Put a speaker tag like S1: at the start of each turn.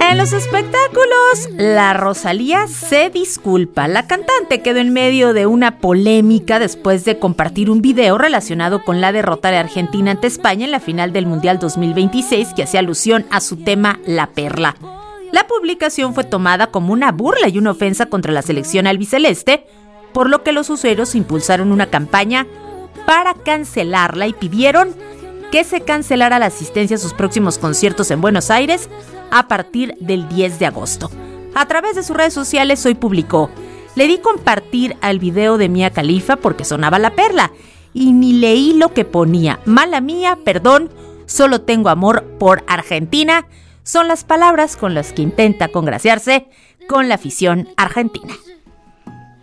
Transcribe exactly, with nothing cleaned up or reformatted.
S1: En los espectáculos, la Rosalía se disculpa. La cantante quedó en medio de una polémica después de compartir un video relacionado con la derrota de Argentina ante España en la final del Mundial dos mil veintiséis que hacía alusión a su tema La Perla. La publicación fue tomada como una burla y una ofensa contra la selección albiceleste, por lo que los usuarios impulsaron una campaña para cancelarla y pidieron que se cancelara la asistencia a sus próximos conciertos en Buenos Aires a partir del diez de agosto. A través de sus redes sociales hoy publicó: le di compartir al video de Mia Khalifa porque sonaba La Perla y ni leí lo que ponía. Mala mía, perdón, solo tengo amor por Argentina. Son las palabras con las que intenta congraciarse con la afición argentina.